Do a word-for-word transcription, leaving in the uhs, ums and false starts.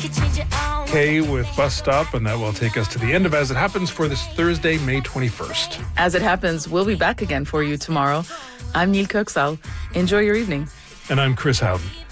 Kay with Bus Stop, and that will take us to the end of As It Happens for this Thursday, May twenty-first. As It Happens, we'll be back again for you tomorrow. I'm Neil Kirksall. Enjoy your evening. And I'm Chris Howden.